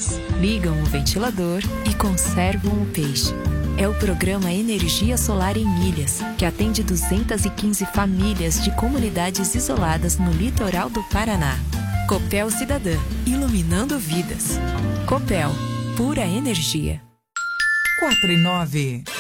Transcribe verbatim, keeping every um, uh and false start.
luz, ligam o ventilador e conservam o peixe. É o programa Energia Solar em Ilhas, que atende duzentas e quinze famílias de comunidades isoladas no litoral do Paraná. Copel Cidadã, iluminando vidas. Copel, pura energia. Quatro e nove.